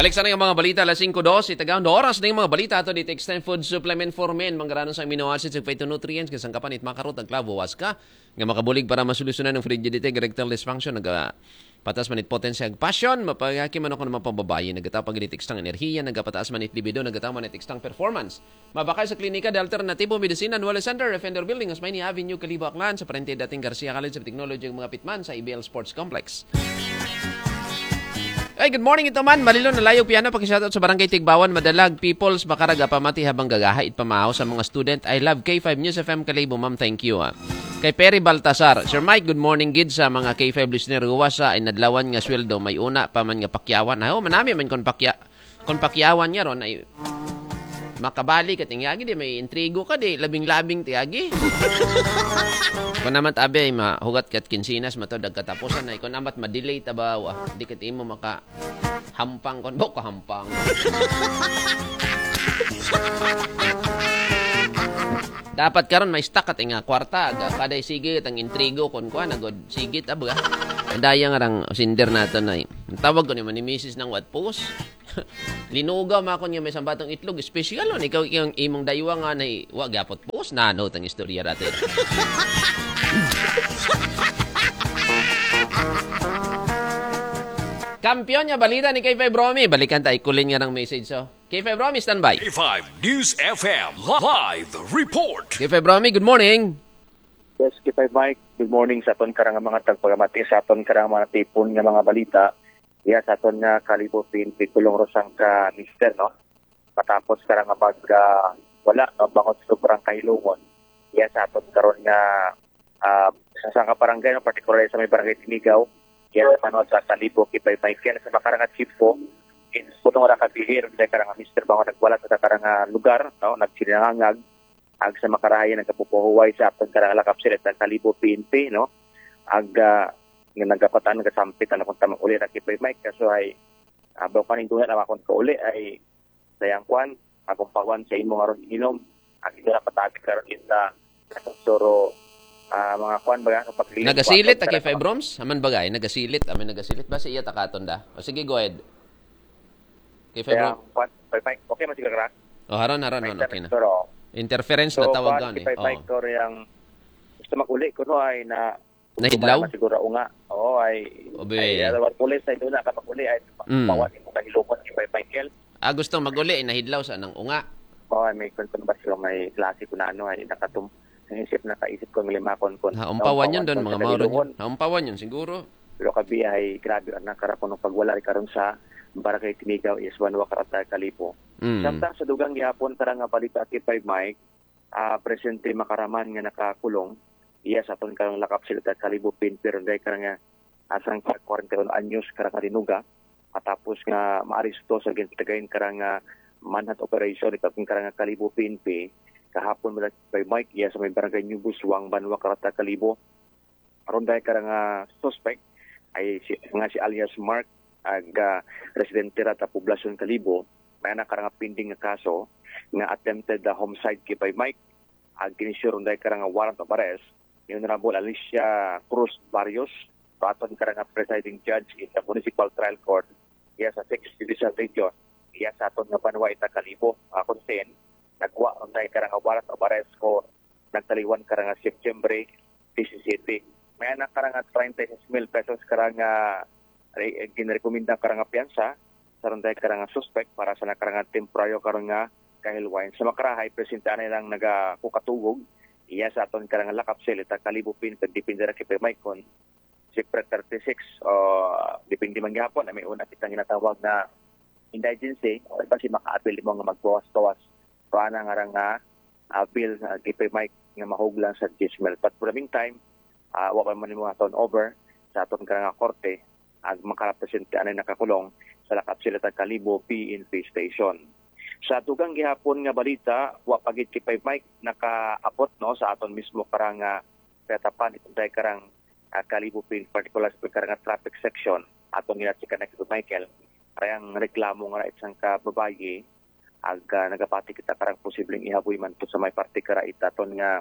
Balik sa nga mga balita, alas 5:02, itagaon oras na yung mga balita ato dito extend food supplement for men, manggaranon sa amino acids ug phytonutrients kasang kapanit makarot ang klabo waska nga makabulig para masolusyonan ng frigidity, erectile dysfunction, patas manit potensya ag passion, mapagaki man ako ng mapababayi, nagataw pagditix ng enerhiya, nagapataas manit libido, nagataw manit ng performance. Mabakay sa klinika de Alternatibo Medicina Nueva Center, Defender Building, Osmayni Avenue, Calibo, Aklan, sa parente dating Garcia College of Technology ng mga pitman sa IBL Sports Complex. Ay, good morning ito man. Malilo na layo piano. Pag-shoutout sa Barangay Tigbawan, Madalag, Peoples, Bakaraga, Pamati, habang gagahait pamahaw sa mga student. I love K5 News FM Kalibo, ma'am. Thank you. Kay Perry Baltasar. Sir Mike, good morning, gid sa mga K5 listener. Guwasa ay nadlawan nga sweldo. May una pa man nga pakyawan. Manami man kon pakyawan niya ron ay makabali ka tingyagi di may intrigo ka di labing-labing tiyagi. Kung naman tabi ay mahugat kat kinsinas matod katapusan ay kung naman ma-delay tabaw di kat imo maka hampang kon bok hampang. Dapat karon may stock at nga kwarta kada sige ang intrigo kon kuan agod sige tabga. Daya nga rang sinder naton ay. Tawag ko ni Mrs. ng what post. Linugaw makon nga may sambatong itlog special on ikaw yung imong daywa nga na wa gapot post na no tang istorya natin. Kampiyon niya balita ni K5 Romy. Balikan tayo kulin nga ng message so. K5 Romy standby. K5 News FM live report. K5 Romy, good morning. Yes, K5 Mike. Good morning sa aton karang mga tagpagamati sa aton karang mga tipon nga mga balita. Iya sa aton nga Kalibo PNP tulong rosang ka mister no. Patapos karang pag wala no bangot sobrang kahilungon. Iya sa aton karon nga sa sanga barangay no particularly sa may barangay Timigaw. Iya sa panod sa Kalibo K5 Mike sa makarang at chief po. Putong ora ka bihir sa karang mister bangot nagwala sa karang lugar no nagsinangangag ag sa makarahayan nagkapupuhuway sa aton karang lakap sila sa Kalibo PNP no. Ag nga nagapatan nagasampit na kung tamang uli na K5 Mike kaso ay bago kaning dunat na makon ka uli ay sayang kwan akong pawan sa imo nga ron inom ang ito na patabi karon ita soro mga kwan baga kapag nagasilit ta K5 Roms aman bagay nagasilit ba sa iya takaton da o sige go ahead K5 Roms okay masiga ka haron okay na interference na tawag gan K5 Mike ko yang gusto mag-uli kuno ay na nahidlaw? Siguro nga. Oo, ay... Obe. Ay, pulis ay doon na kapag uli ay bawat mo kahilupon si Michael. Gusto mag-uli ay nahidlaw sa nang unga. Oo, may kontumbasyon, may klase ko na ay nakatum. Nakaisip ko, may limakon. Umpawan yun doon, mga mauron yun. Umpawan yun, siguro. Pero kabi ay grabe na karapon ng pagwala karon sa Barangay Timigaw, Iswanwa, Karata, Kalibo. Samtang sa dugang gihapon, karang nga balita at K5 Mike, presente makaraman nga nakakulong. Iya sa aton karang lakap sila sa Kalibo PNP day karang asang 41 anyos karang karinuga patapos nga maaresto sa ginpitagayon karang manhunt operation ito karang Kalibo PNP kahapon mula kay Mike iya sa may barangay New Buswang Banwa Karata Kalibo aron day karang suspect ay si alias Mark ag residente ra ta poblasyon Kalibo may karang pending nga kaso nga attempted homicide kay Mike ag ginisure day karang warrant of arrest ni Honorable Alicia Cruz Barrios, paton karang presiding judge in the Municipal Trial Court, iya sa 6th Judicial Region, iya sa aton nga Banwa ita Kalibo, konsen, nagwa ang tayo karang warrant of arrest ko, nagtaliwan karang September 17. May anak karang 36,000 pesos karang ginrekomenda karang piyansa, sa ron tayo karang suspect para sa nakarang temporaryo karang kahilwain. Sa makarahay, presintaan nilang nagkukatugog, iya sa aton karang lakap sila ta Kalibo PNP depende ra kay Mike kon Secret 36 depende man gyapon may una kitang ginatawag na indigency o ba si maka-appeal mo nga magbawas-bawas so ana nga nga appeal kay Mike nga mahuglang sa judgment but for the meantime wa pa man mo turn over sa aton karang korte ag makarepresente anay nakakulong sa lakap sila ta Kalibo PNP station. Sa tugang gihapon nga balita, wa pagit kay Mike nakaabot no sa aton mismo karang petapan itong karang Kalibo PNP particular sa karang traffic section atong ginasikan na kay Michael. Kayang reklamo nga isang kababaye ag nagapati kita karang posibleng ihaboy man to sa may partikara itaton nga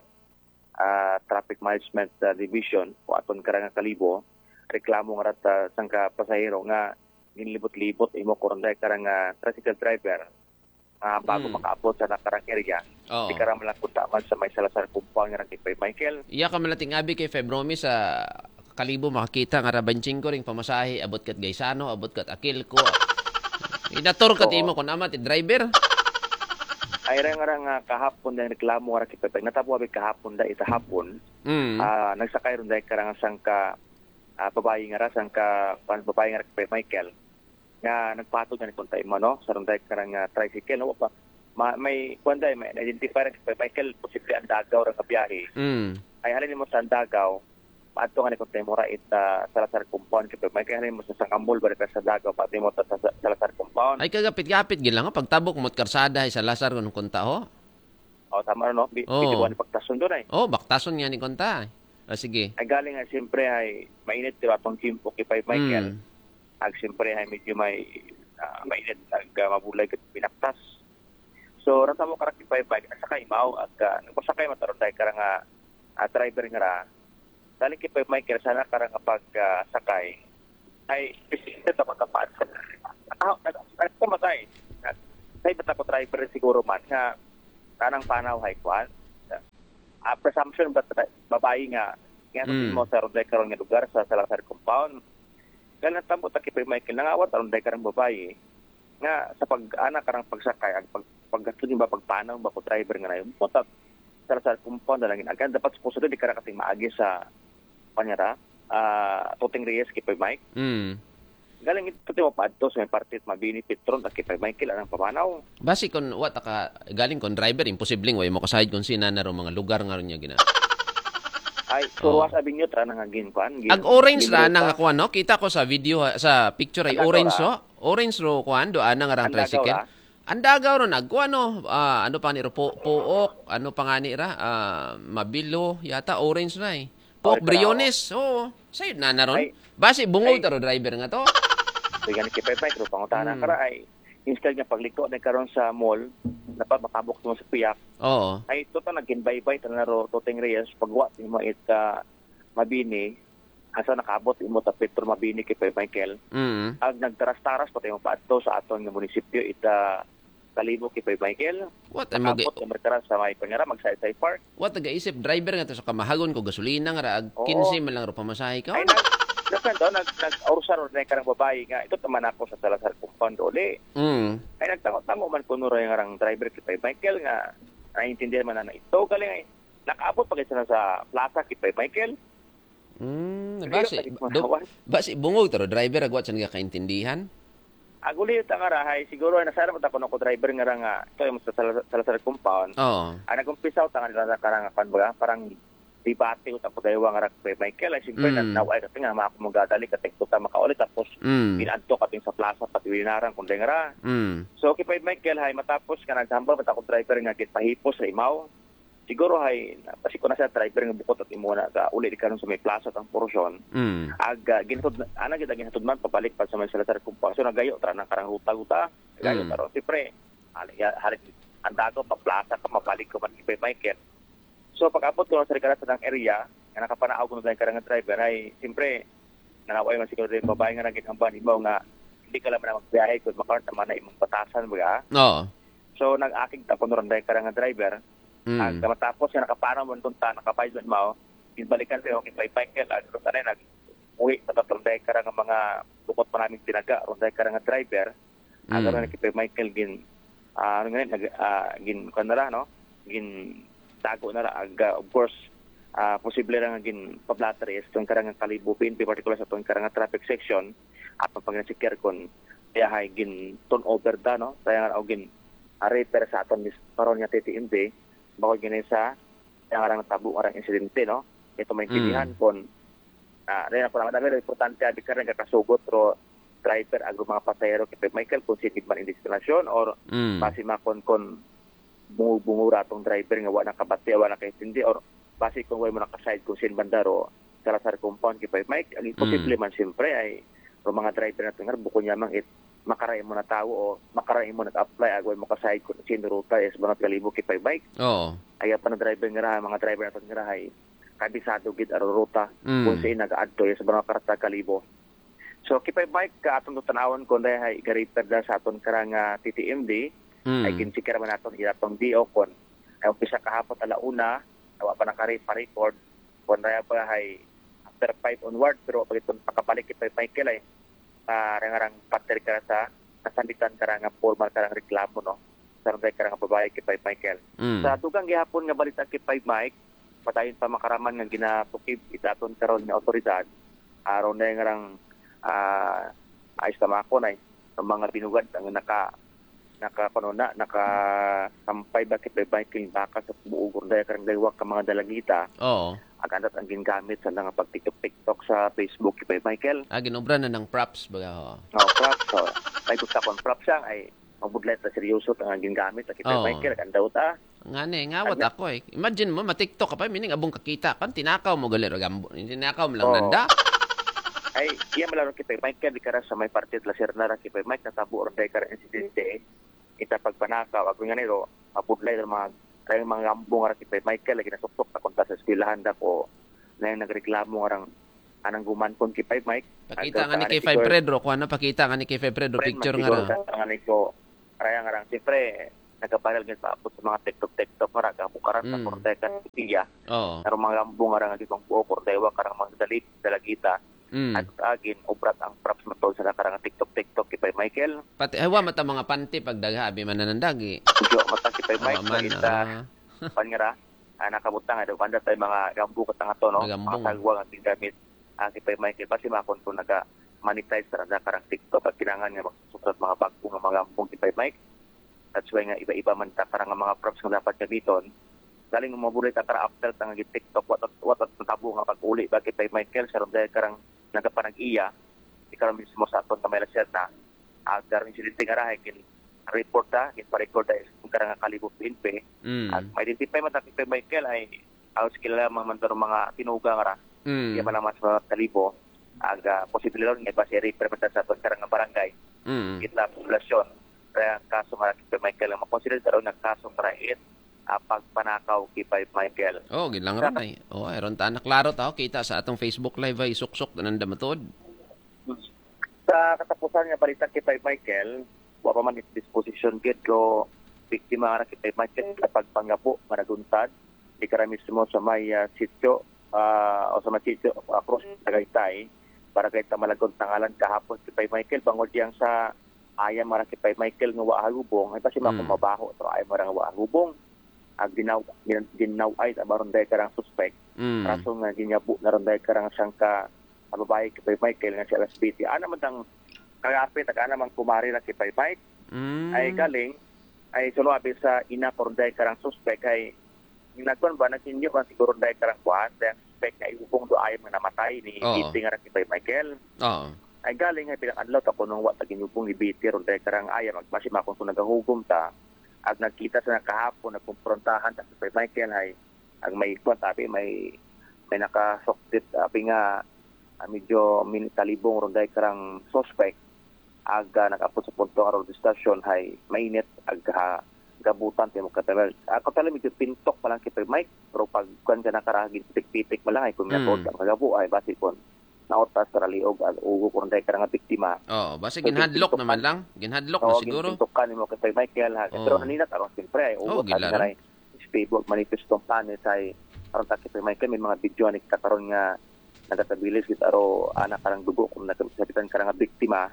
traffic management division o aton karang Kalibo reklamo nga sang pasahero nga ginlibot-libot imo ko ronday karang tricycle driver bago makaabot sa nakarang area. Oo. Di karang malang kuntaman sa may Salazar compound nga kay Michael. Iya ka malating abi kay Febromi sa Kalibo makakita nga rabanching ko ring pamasahe abot kat Gaisano, abot kat Akilco. Inator kat imo kun amat driver. Ay nga kahapon na reklamo ra kay Pepay. Natabo abi kahapon da ita hapon. Nagsakay ron dai karang sangka babae nga ra sangka babae nga kay Michael. Nga nagpatod na ni kunta imo no sa ron dai karang tricycle no pa. May kunday may identify ra kay Michael posible ang dagaw ra ka biyahe. Ay halin mo sa dagaw. Paadto nga ni kunta imo ra ita Salazar compound kay Michael halin mo sa Sangambol balik sa dagaw pati mo sa Salazar compound. Ay kagapit-gapit gid lang pagtabok mo't karsada sa Lazar kun kunta ho. Tama no. Bitiwan ni pagtason doon ay. Baktason nga ni kunta. Sige. Ay galing nga siyempre ay mainit diba tong timpo kay Michael. Ag siyempre ay medyo may mainit ag mabulay ket pinaktas. So ranta mo karak kay sakay mao ag nagpasakay mataron dai karang driver nga ra. Dali kay Michael sana karang pag sakay ay bisita ta makapaad. Nagpamatay. Say bata ko driver siguro man nga kanang panaw hay kwan. Presumption but babae nga mo sa ronday karon nga lugar sa Salazar compound. Kaya natambot ta kay Michael nangawat ronday karang babae nga sa pag-ana karang pagsakay ag paggatod ba pagpanaw ba ko driver nga nayon. Putat Salazar compound na lang agad dapat suposo di kara kasing maagi sa panyara Tuting Reyes kay Mike. Galing ito mo paadto sa may partit mabini Petron at kay Michael anang pamanaw. Basi kon what ka galing kon driver imposibleng way mo kasahid kon sina na ro mga lugar nga ron niya gina. Ay Suruas Avenue tra nga ginkuan. Ag orange ra nang kuan no kita ko sa video sa picture ay orange so. Orange ro kuan do ana nga rang tricycle. Andagaw ron nagkuan no ano pa ni ro puok ano pa nga ni ra mabilo yata orange ra eh. Puok Briones. Oo. Sayod na ron. Basi bungod taro driver nga to. Bigan kay Mike ro pangutana kara ay instead nga pagliko na karon sa mall dapat makabuk mo sa piyak. Oo. Ay ito ta nagin-bye-bye ta na ro Tuting Reyes pagwa mo it mabini asa nakabot imo ta Petro mabini kay Michael. Ag nagtaras-taras pati mo paadto sa aton nga munisipyo ita Kalibo kay Michael. What ang magtaras sa may pangara magsay-say park. What tagaisip driver nga to sa kamahagon ko gasolina nga ra ag 15 man lang ro pamasahe ka. Ay nag-aurusan ro na karang babae nga ito taman ako sa Salazar compound uli. Ay nagtango man kuno ra nga rang driver kay Michael nga naiintindihan man na ito galing ay nakaabot pa kay sa plaza kay Michael. Basi bungog taro driver agwat san nga kaintindihan. Aguli ta nga rahay siguro ay nasara ta ko driver nga nga ito yung sa Salazar compound. Ang nag-umpisa ta nga nila karang panbaga parang debate uta ko daywa nga kay Michael ay siyempre naway kasi nga makamugadali ka tekto ta makaulit tapos pinadto kating sa plaza pati winaran kun nga. So kay Michael hay matapos ka naghambal mata ko driver nga git pahipos sa imaw. Siguro hay kasi ko na sa driver nga bukot at imo na ka uli di karon sa may plaza tang porosyon. Gintud ana gid gintud man pabalik pa sa may Salazar compound. So nagayo tra nang karang huta-huta. Gayo taro siyempre. Halit andago pa plaza ka mabalik ko man kay Michael. So pag-abot ko sa ng area, nga nakapanaaw ko na karang driver ay siyempre nanaway man siguro din babae nga naging ibaw nga hindi ka lang na magbiyahe kung makaroon naman na imong batasan baga. So nag-akig tapon ron dahil karang driver. Ang matapos nga nakapanaw mo tunta, nakapayod mo, ibalikan sa kay Michael at ron na nag-uwi sa tatlong dahil karang mga bukot pa namin tinaga ron dahil karang driver. Ang ron kay Michael gin kanara no? Gin tago na ra of course posible ra nga gin pablatteries tong karang Kalibo PNP particular sa tong karang traffic section at pag nasikir kon kaya hay gin turnover da no kaya nga gin repair sa aton karon nga TTMB bako gini sa karang tabu karang insidente no ito may kilihan kon rin ako naman dami importante abi karang kasugot ro driver agro mga pasahero kay Michael kung sinig man in destination or basi makon bungura tong driver nga wala kabati wala kay tindi or basi kung way mo nakaside kung sin bandaro Salazar compound kay Mike ang imposible man siyempre ay mga driver natin nga buko niya mang makaray mo na tao o makaray mo nag-apply agway mo kasahid kung sin ruta is mga Kalibo kay Mike ay pa na driver nga mga driver natin nga ay kabisado gid aro ruta kung sin nag-adto is mga karta Kalibo So kipay bike ka atong tanawon ko dahil i-repair da sa aton karang TTMD ay kinsikir man naton iratong DO kon ay umpisa kahapon alauna awa pa naka-record kon daya pa ay after 5 onward pero pag itong pakapalik kipay Michael ay rangarang pater ka sa kasambitan karang formal karang reklamo no sa karang babae kipay Michael. Sa tugang gihapon nga balita kipay Mike patayon pa makaraman nga ginatukib itaton karon nga otoridad aron na ngarang ayos tama ako na ng mga binugad ang nakasampay ba kipay Michael baka sa buugor dahil karang daywak ka mga dalagita. Oo. Agandat ang ginagamit sa mga pag-tiktok sa Facebook kipay Michael. Ginobra na ng props baga. Props. So, may gusto akong props siya ay mabudlet na seryoso ang ginagamit sa kipay Michael. Kanda ta. Ngawat ako eh. Imagine mo, ma-TikTok ka pa, meaning abong kakita. Kan tinakaw mo gali ragambo. Tinakaw mo lang nanda. Ay, iya malaro kipay Michael, di kara sa may partido la sirnara kipay Mike, natabo oron day kara insidente, ita pagpanakaw, ako nga nito, mapudlay ng mga gambong ara kipay Michael, lagi nasuktok na konta sa eskwelahan da ko, na yung nagreklamo anang gumankon kipay Mike. Pakita nga ni kay Pedro, kung ano pakita nga ni kay Pedro, picture nga ra. Nga nito, kaya nga siyempre, nagkaparal nga paapot sa mga TikTok nga ra, bukaran sa korteka siya. Pero mga gambong nga nga ditong buo, kortewa karang mga dalagita. At agin, ubrat ang props matol sa nakarang TikTok kipay Michael. Pati, hawa mata mga panty pag daghabi man nanandagi. Kudyo, mata kipay Mike, pangara, nakabutang, banda tayo mga gambu katang ato, no? Mga sagwa ang tinggamit kipay Michael. Pasi makon kung naga-monetize sa nakarang TikTok at kinangan nga magsusot mga bagong mga gambong kipay Mike. That's why nga iba-iba man takarang mga props nga dapat gamiton. Galing mabulit akara after tangagi TikTok, watat natabo nga pag-uli ba kipay Michael, sa ronday karang nagapanag-iya, ikaw mismo sa aton kamay lasyan na agar insidente nga rahay, report pa-record kung karang kalibot PNP. At ma-identify matakit kay Michael ay aus kilala mga tinuga nga ra. Iya man mas kalibo, posible lang nga ba si represent sa aton karang barangay. Kita populasyon. Kaya kaso nga kay Michael ang makonsider karon nga kaso karait pagpanakaw kipay Michael. Gilang ron ay. Aron ta naklaro ta kita sa atong Facebook live ay suksok tanan damatod. Sa katapusan nga balita kipay Michael, wa pa man disposition gid ko biktima ra kipay Michael kapag pangapo managuntad di kara mismo sa may sitio o sa may sitio across Tagaytay para kay tamalagon tangalan kahapon kipay Michael bangod yang sa ayam mara kipay Michael nga wa hubong ay pasi mabaho to ay mara nga wa hubong ginaw ay maron day karang suspect. Raso nga ginyabo na ron day karang sangka babae kipay Michael nga si LSBT. Ana man tang kagapit ana man kumari na kipay Mike. Ay galing ay suluabi sa ina por day karang suspect ay ginagwan ba nakinyo kan siguro day karang kuan day suspect nga iubong do ay mga namatay ni BT nga kipay Michael. Ay galing ay pinakadlaw ta kuno wa ta ginyubong ni BT ron day karang ay magmasima kung nagahugom ta. At nagkita sa kahapon, nagkumprontahan sa kay Michael ay ang may tabi may nakasoktit nga medyo talibong ronday karang suspect nakapot sa punto nga road station ay mainit gabutan tayo magkatagal. Ako talaga medyo pintok pa lang kay Mike pero pag kuan ka nakaragin pitik-pitik malangay kung minatod ang magabu ay basi kon naotas sa liog at ugo kung day karang biktima. Basta ginhadlock naman lang. Ginhadlock na siguro. Gintukan mo kay Michael pero hanina taron siyempre ay ugo na stable manifestong planet ay aron ta kay Michael may mga video ni kataron nga nagatabilis kita aro anak karang dugo kung nakasabitan karang biktima.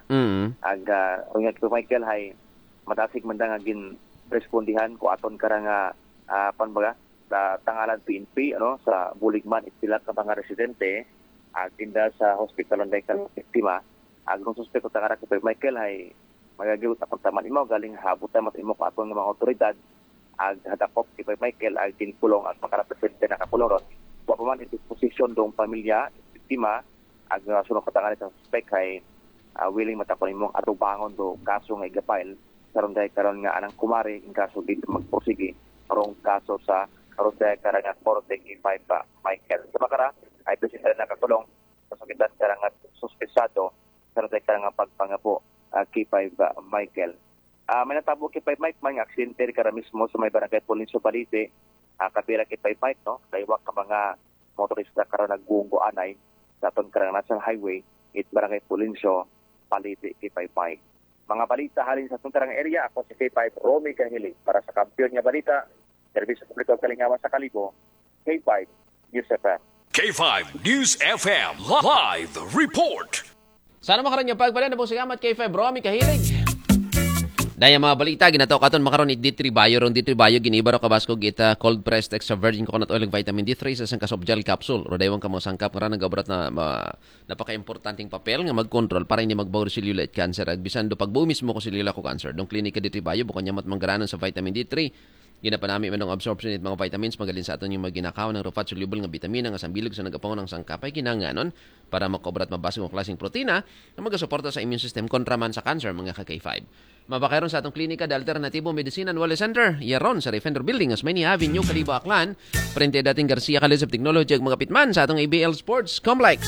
Nga kay Michael ay matasig man nga gin respondihan ko aton karang panbaga sa tangalan PNP sa Buligman istilat ka mga residente tinda sa hospital ng Daikal biktima. Kung suspect ko takara kay Michael ay magagiwot akong taman imo galing habutan mat imo katon ng mga otoridad hadakop kay Michael ay tinkulong at makarapresente na kakulong ron. Wa pa man disposition dong pamilya biktima sunod katangan sa suspect ay willing matakon imong atubangon do kaso nga igapile karon day karon nga anang kumari ang kaso dito magprosige karong kaso sa karon day karon nga korte kay Michael. Sa makara ay presente na katulong sa sakitan karang suspesado karon day karang pagpangapo kay Michael. May natabo kay Mike man nga aksidente kara mismo sa may barangay Pulinso Balite kapila kay Mike no daywak ka mga motorista karon naggunggo anay sa aton karang National Highway it Barangay Pulinsyo, Paliti, K5 Mike. Mga balita halin sa tuntarang area, ako si K5 Romy Cahilig para sa Kampiyon nga Balita, Serbisyo Publiko Kalingawan sa Kalibo, K5 News FM. K5 News FM Live Report. Sana makaroon yung pagpala na po sigamat K5 Romy Kahilig. Daya mga balita, ginataw katon makaroon it D3 Bayo. Rong D3 Bayo, ginibaro kabaskog ita cold pressed extra virgin coconut oil ng vitamin D3 sa sangkas of gel capsule. Rodaywang ka mga sangkap nga nagabrat na napaka-importanting papel nga mag-control para hindi magbaw cellular at cancer. Agbisan do pagbuo mismo ko cellular ko cancer. Dong klinika D3 Bayo, bukan niya matmanggaranan sa vitamin D3. Ginapanami man ang absorption it mga vitamins magaling sa aton yung maginakaw ng rufat soluble nga vitamina nga sambilog sa nagapaw ng sangkapay kinanganon para makobrat mabasag ng klaseng protina na magasuporta sa immune system kontra man sa cancer mga ka-K5. Mabakayron sa atong klinika de Alternatibo Medicine and Wellness Center yaron sa Defender Building as Maynila Avenue, Kalibo, Aklan. Frente dating Garcia College of Technology ag mga pitman sa atong ABL Sports Complex.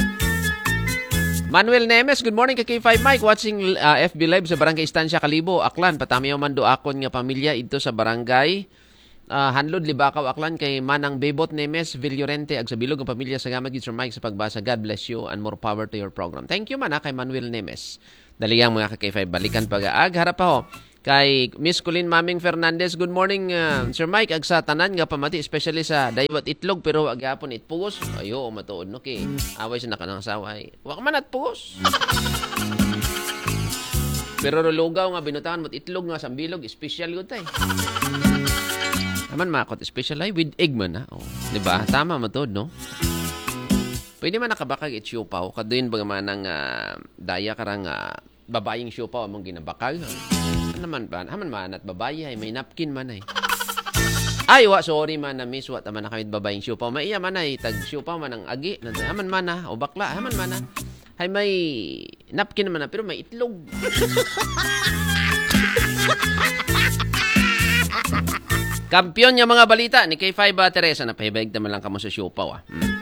Manuel Nemes, good morning kay K5 Mike. Watching FB Live sa Barangay Estancia, Kalibo, Aklan. Patamiyaw man do akon nga pamilya ito sa Barangay Hanlod, Libakaw, Aklan kay Manang Bebot Nemes, Villorente, ag sa bilog ang pamilya sa gamit Sir Mike sa pagbasa. God bless you and more power to your program. Thank you man kay Manuel Nemes. Daliyang mga ka-K5, balikan pag-aag. Harap pa ho. Kay Miss Colleen Maming Fernandez, good morning Sir Mike. Ag sa tanan nga pamati, especially sa daywat itlog, pero agyapon itpugos. Ayo, matuod no kay away sa nakanang saway. Wak man at pugos. Pero lugaw nga binutangan mo't itlog nga sambilog, special yun tayo. Naman makot, special ay with egg man ha. Oh, diba? Tama matuod no? Pwede man nakabakag itsyupaw. Kadoyin baga ng daya karang babaying syupaw among ginabakag. Naman ba? Haman man at babae ay may napkin man ay. Ay, sorry man na miss. Wat naman na kami babaying syupaw. Maiya man ay tag syupaw man ang agi. Haman man na. O bakla. Haman man na. Ay may napkin man na. Pero may itlog. Kampiyon nga mga balita ni K5 Teresa. Napahibig naman lang kamo sa syupaw.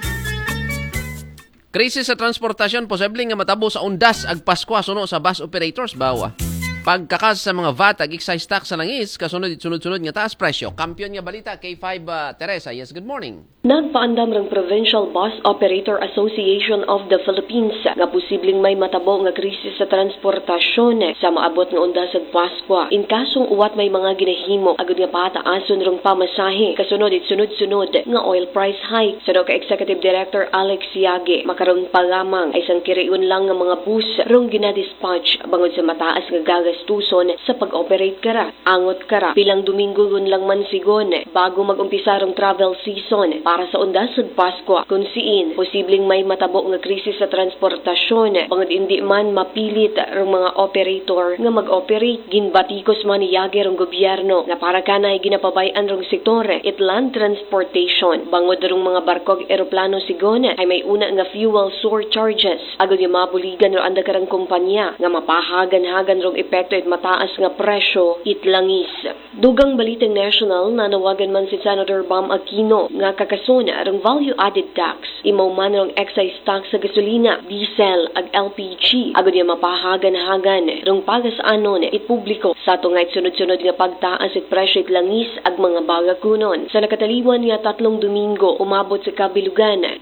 Krisis sa transportasyon. Posibleng nga matabo sa undas ag Paskwa suno sa bus operators bawa. Pagkakas sa mga VAT ag excise tax sa langis, kasunod sunod-sunod nga taas presyo. Kampiyon nga balita K5 Teresa. Yes, good morning. Nagpaandam ng Provincial Bus Operator Association of the Philippines nga posibleng may matabo nga krisis sa transportasyon sa maabot nga undas ag Paskwa. In kasong uwat may mga ginahimo agud nga pataason rong pamasahe kasunod sunod-sunod nga oil price hike. Sa ka Executive Director Alex Siage, makaroon pagamang ay isang kiriun lang nga mga bus rong ginadispatch bangod sa mataas nga gagastuson sa pag-operate kara. Angot kara pilang Domingo gun lang man sigon bago mag-umpisa rong travel season para sa undas ug Paskwa kung siin posibleng may matabo nga krisis sa transportasyon bangod hindi man mapilit rong mga operator nga mag-operate. Ginbatikos man ni Yage rong gobyerno nga para kanay ginapabay-an rong sektor itland transportation bangod rong mga barkog eroplano sigon ay may una nga fuel surcharges agud nga mabuligan ro anda karang kompanya nga mapahagan-hagan rong epekto it mataas nga presyo itlangis. Dugang balitang national nanawagan man si Senator Bam Aquino nga kakason rong value-added tax imaw man rong excise tax sa gasolina, diesel ag LPG agud nga mapahagan-hagan rong pagasanon ipubliko sa tungay sunod-sunod nga pagtaas it presyo itlangis ag mga bagakunon. Sa nakataliwan nga 3 Domingo umabot sa kabilugan nga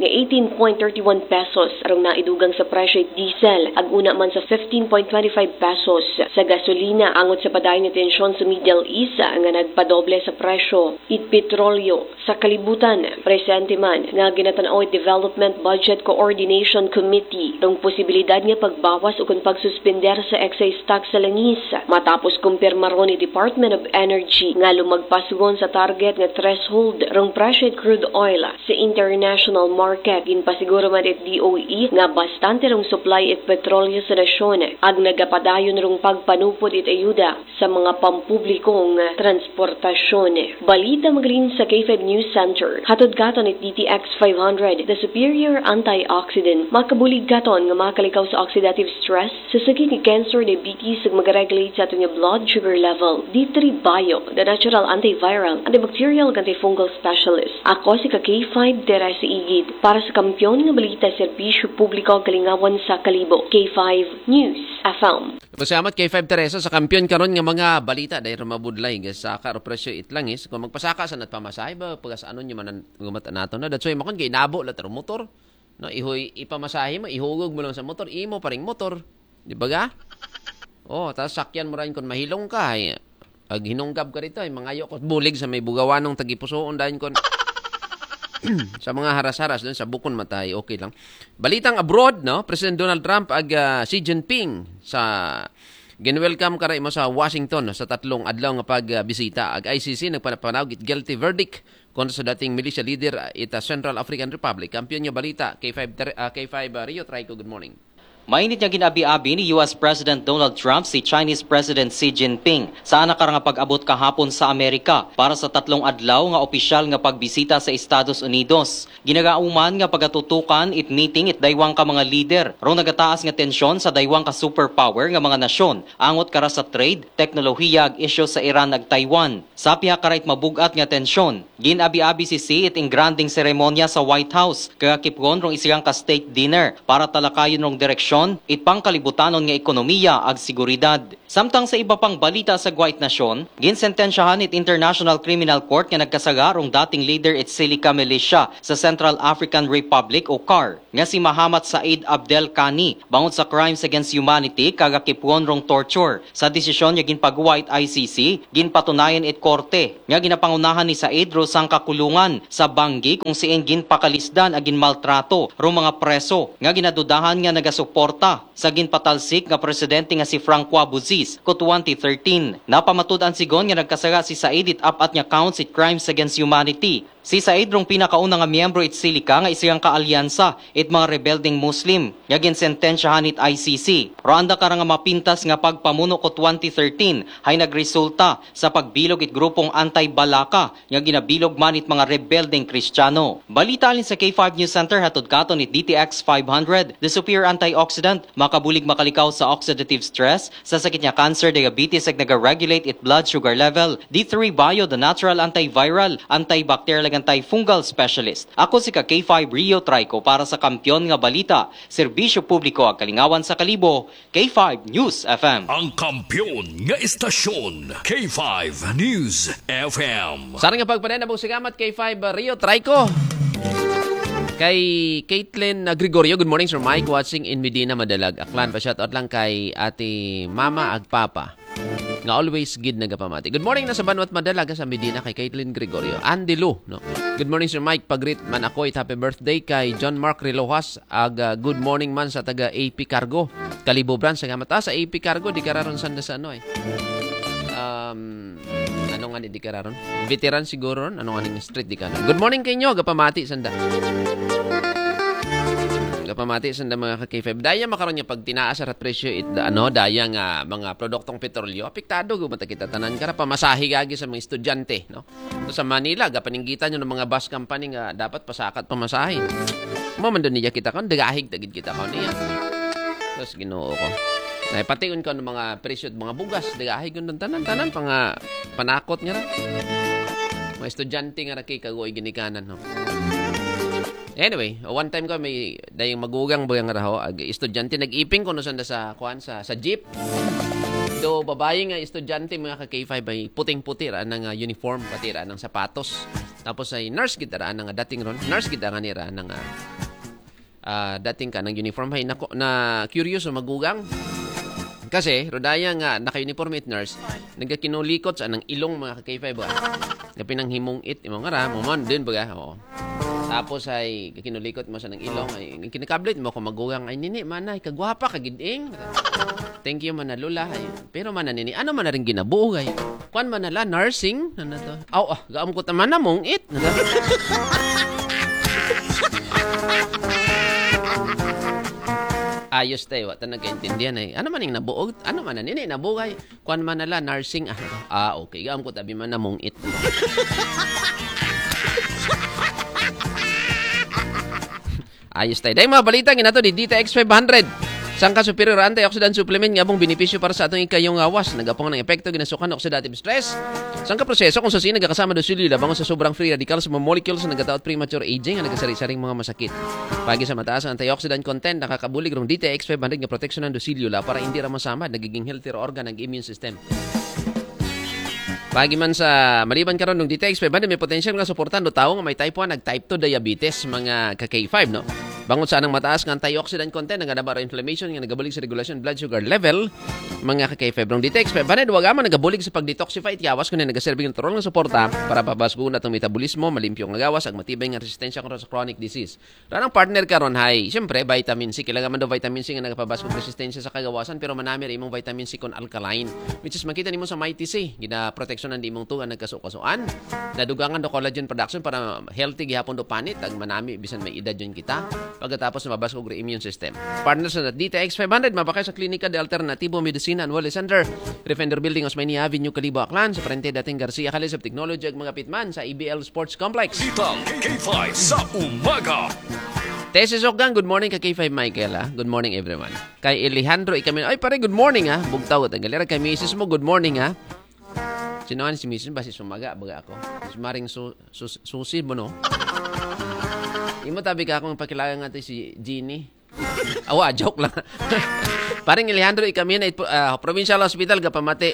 18.31 pesos rong naidugang sa presyo it diesel ag una man sa 15.25 pesos sa gasolina angot sa padayon nga tensyon sa Middle East nga nagpadoble sa presyo it petrolyo. Sa kalibutan presente man nga ginatanaw it Development Budget Coordination Committee rong posibilidad nga pagbawas o kung pagsuspender sa excise tax sa langis matapos kumpirma ron ni Department of Energy nga lumagpasugon sa target nga threshold rong presyo crude oil sa international market. Ginpasiguro man it DOE nga bastante rong supply it petrolyo sa nasyon ag nagapadayon rong pagpanupod it ayuda sa mga pampublikong transportasyon. Balita maglin sa K5 News Center. Hatod katon it DTX 500, the superior antioxidant. Makabulig katon nga makalikaw sa oxidative stress sa sakit ni cancer, diabetes ug mag-regulate sa aton nga blood sugar level. D3 Bio, the natural antiviral, antibacterial ug antifungal specialist. Ako si K5 Teresa Igid para sa Kampiyon nga balita serbisyo publiko kalingawan sa Kalibo. K5 News FM. Pasalamat K5 Teresa sa Kampiyon karon nga mga balita dahil mabudlay sa karo presyo itlangis kung magpasaka sa natpamasahe ba pagkasaanon nyo man gumat nato na datsoy makon kay nabo la motor No, ipamasahe mo, ihugog mo lang sa motor, imo pa ring motor. Di ba ga? Oh, tapos sakyan mo rin kung mahilong ka. Pag hinunggab ka rito, mangayo ko bulig sa may bugawanong tagipusoon dahil kon sa mga haras-haras doon sa bukon matay, okay lang. Balitang abroad, no? President Donald Trump ag Xi Jinping sa ginwelcome ka rin mo sa Washington sa 3 adlaw nga pagbisita. Ag ICC nagpanawag it guilty verdict kontra sa dating militia leader ita Central African Republic. Kampiyon niya balita K5 Rio Trico, good morning. Mainit niya ginabi-abi ni US President Donald Trump si Chinese President Xi Jinping sa nakarang pag-abot kahapon sa Amerika para sa 3 adlaw nga opisyal nga pagbisita sa Estados Unidos. Ginagauman nga pagatutukan it meeting it daywang ka mga leader ro nagataas nga tensyon sa daywang ka superpower nga mga nasyon angot kara sa trade, teknolohiya ag isyu sa Iran ag Taiwan. Sa piha karait mabugat nga tensyon. Ginabi-abi si Xi it ing granding seremonya sa White House kagakipgon rong isiyang ka state dinner para talakayon rong direksyon it pangkalibutanon nga ekonomiya ag seguridad. Samtang sa iba pang balita sa Guait Nasyon, ginsentensyahan it International Criminal Court nga nagkasaga rong dating leader it Silika Militia sa Central African Republic o CAR nga si Mahamat Said Abdel Kani bangod sa crimes against humanity kagakipon rong torture. Sa desisyon niya ginpagawa it ICC, ginpatunayan it korte nga ginapangunahan ni Said ro sang kakulungan sa Bangui kung siin ginpakalisdan ag ginmaltrato ro mga preso nga ginadudahan nga nagasuporta sa ginpatalsik nga presidente nga si Francois Bozis ko 2013. Napamatud-an sigon nga nagkasaga si Said it apat nga counts it crimes against humanity. Si Said rong pinakauna nga miyembro it Silika nga isiyang kaalyansa it mga rebelding Muslim nga ginsentensyahan it ICC. Roanda kara nga mapintas nga pagpamuno ko 2013 hay nagresulta sa pagbilog it grupong anti-Balaka nga ginabilog man it mga rebelding Kristiyano. Balita alin sa K5 News Center hatod katon it DTX 500, the superior antioxidant makabulig makalikaw sa oxidative stress sa sakit nya cancer, diabetes ag naga-regulate it blood sugar level. D3 Bio, the natural antiviral, antibacterial antifungal specialist. Ako si K5 Rio Trico para sa Kampiyon nga Balita, Serbisyo Publiko ag Kalingawan sa Kalibo, K5 News FM. Ang kampiyon nga istasyon, K5 News FM. Sana nga pagpanen na sigamat K5 Rio Trico. Kay Caitlin Gregorio, good morning Sir Mike, watching in Medina Madalag. Aklan pa shoutout lang kay ate Mama ag Papa. Nga always gid nagapamati. Good morning na sa Banwat Madalag sa Medina kay Caitlin Gregorio. Andy Lu, no? Good morning Sir Mike, pagrit man ako it happy birthday kay John Mark Relojas. Good morning man sa taga AP Cargo. Kalibo branch sa gamata sa AP Cargo di kararon sanda sa ano eh. Ano nga di kararon? Veteran siguro ron. Ano nga ning street di karon. Good morning kay inyo, gapamati sanda. Kapamati sa mga ka-K5. Daya makaroon niya pag tinaas at presyo daya nga mga produktong petrolyo. Apektado gumata kita tanan kara pamasahe gagi sa mga estudyante, no? So, sa Manila gapanigitan nyo ng mga bus company nga dapat pasakat pamasahe. Mo man doon niya kita kon dagahig tagid kita kon niya. Tapos Ginoo ko. Nay patiun ko ng mga presyo mga bugas dagahig kun tanan pang panakot nga ra. Mga estudyante nga ra kay kagoy ginikanan, no? Anyway, one time ko may dayang magugang bayang raho ag estudyante nag-iping kuno sanda sa sa jeep. Do babae nga estudyante mga ka-K5 ay puting-puti ra nang uniform pati ra ng sapatos. Tapos ay nurse gid ra nang dating ron. Nurse gid nga nira nang dating ka ng uniform hay na curious o magugang. Kasi rodaya nga naka-uniform it nurse nagakinulikot sa nang ilong mga ka-K5 ba. Nga pinanghimong it imong ra mo man din baga. Oo. Tapos ay kinulikot mo sa ng ilong ay kinikablit mo ko magugang ay nini manay kagwapa kagiding. Thank you man na lula ay. Pero man nini ano man na rin ginabuo ay. Kuan man nala nursing ano to. Gaam ko taman na mong it. Ayos tayo, wata nagkaintindihan ay. Ano man yung nabuog? Ano man na nini nabugay? Kuan man nala nursing okay. Gaam ko tabi man na mong it. Ayos tayo. Dahil mga balita, ginato di DTX 500. Sangka superior antioxidant supplement nga bong benepisyo para sa atong ikayong awas. Nagapong ng epekto, ginasukan oxidative stress. Sangka proseso kung sa sino nagkakasama do silyo labangon sa sobrang free radicals sa mga molecules na nagataot premature aging nga nagkasari-saring mga masakit. Pagi sa mataas ang antioxidant content, nakakabulig rong DTX 500 nga protection ng do silyo para hindi ra masamad, nagiging healthier organ ng immune system. Pagi man sa maliban karon ng DTX 500 may potential nga suportan do tawo nga may type 1 ag type 2 diabetes mga ka-K5 no. Bangon sa anang mataas nga antioxidant content, nagadabara inflammation, nga nagabulig sa regulation blood sugar level, mga kakay-5 rong detox. Panay, wag man nagabulig sa pag-detoxify, tiyawas ko na nagaserving ng turong nga suporta para pabasgo na itong metabolismo, malimpyo nga gawas, ag matibay nga resistensya ko sa chronic disease. Ranang partner karon hay, siyempre, vitamin C. Kailangan man daw vitamin C nga nagapabasgo resistensya sa kagawasan, pero manami rin imong vitamin C kon alkaline. Which is, makita nimo sa Mighty C, gina-proteksyonan di imong tunga nagkasukasuan, nadugangan do collagen production para healthy gihapon do panit, ag manami, bisan may edad yun kita. Pagkatapos na mabasgo ang immune system. Partners na DTX 500, mabakay sa Klinika de Alternativo Medicina and Wellness Center, Defender Building, Osmeña Avenue, Calibo, Aklan, sa Parente dating Garcia, College of Technology, ag mga pitman sa EBL Sports Complex. Litang K5 sa umaga. Tesis Okgang, good morning kay K5 Michael, ha? Good morning everyone. Kay Alejandro Ikamin, ay pare, good morning, ha? Bugtaw, tagalera kay Mrs. mo, good morning, ha? Sinoan si Mrs. ba? Si Sumaga, baga ako. Si Maring Susi mo, no? Imo tabi ka akong pakilala nga si Jeannie. Awa, joke lang. Paring Alejandro Ikamin, Provincial Hospital, Kapamate.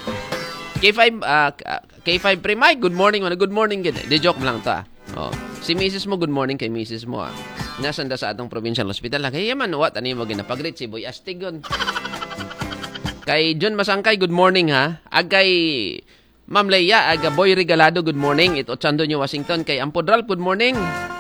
K5 Pre-Mike, good morning. Good morning. De joke lang to, Oh. Si Mrs. mo, good morning kay Mrs. mo, Nasan da sa atong Provincial Hospital. Kaya yaman, what? Ano mo ginapag-greet? Si Boy Astigon. Kay John Masangkay, good morning, ha? Kay Ma'am Leia, Boy Regalado, good morning. Ito, Chando New Washington. Kay Ampodral, good morning.